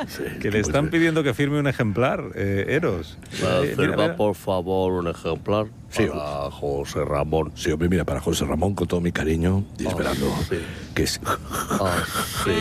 que le están pidiendo que firme un ejemplar, Eros. Firma, por favor, un ejemplar para José Ramón. Sí, hombre, mira, para José Ramón, con todo mi cariño, y esperando que... Sí.